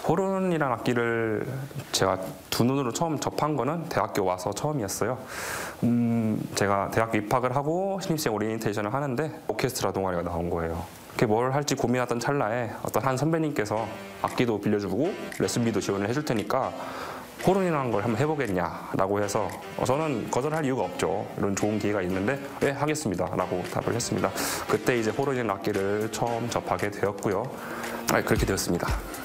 호른이라는 악기를 제가 두 눈으로 처음 접한 거는 대학교 와서 처음이었어요. 제가 대학교 입학을 하고 신입생 오리엔테이션을 하는데 오케스트라 동아리가 나온 거예요. 뭘 할지 고민하던 찰나에 어떤 한 선배님께서 악기도 빌려주고 레슨비도 지원을 해줄 테니까 호른이라는 걸 한번 해보겠냐라고 해서 저는 거절할 이유가 없죠. 이런 좋은 기회가 있는데 네, 하겠습니다 라고 답을 했습니다. 그때 이제 호른이라는 악기를 처음 접하게 되었고요. 그렇게 되었습니다.